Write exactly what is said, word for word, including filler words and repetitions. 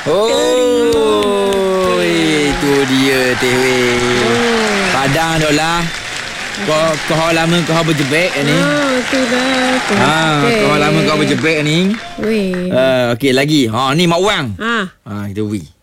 Oh, itu dia teh weh. Oh. Padang dah lah. Kau kau lama kau berjebek ni. Ah, tu dah. Ha, kau lama kau berjebek ni. Weh. Uh, okey lagi. Ha ni mak wang. Ha. Ha kita weh.